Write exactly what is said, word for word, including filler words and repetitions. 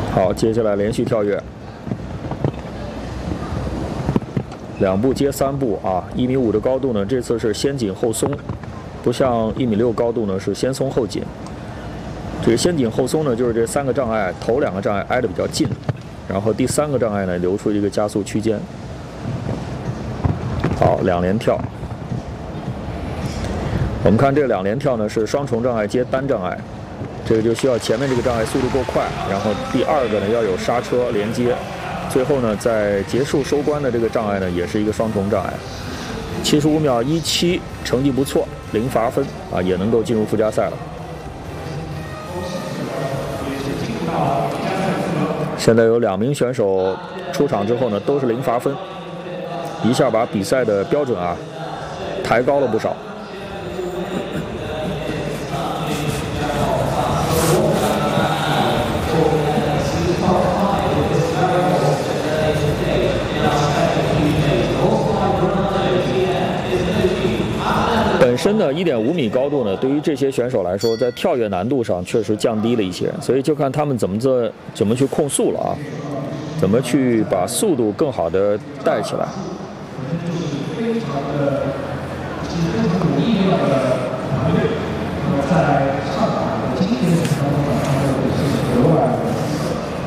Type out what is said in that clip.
好，接下来连续跳跃，两步接三步啊，一米五的高度呢，这次是先紧后松，不像一米六高度呢是先松后紧。这个先紧后松呢，就是这三个障碍，头两个障碍挨得比较近，然后第三个障碍呢留出一个加速区间。好，两连跳。我们看这两连跳呢是双重障碍接单障碍。 这个就需要前面这个障碍速度够快，然后第二个呢要有刹车连接，最后呢在结束收官的这个障碍呢也是一个双重障碍。七十五秒一七，成绩不错，零罚分啊，也能够进入附加赛了。现在有两名选手出场之后呢都是零罚分，一下把比赛的标准啊抬高了不少。 本身呢， 一点五米高度呢，对于这些选手来说，在跳跃难度上确实降低了一些，所以就看他们怎么这怎么去控速了啊，怎么去把速度更好的带起来。